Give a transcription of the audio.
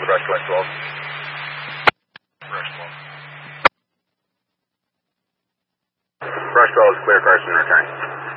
the brush 12. Brush 12 is clear, Carson, return.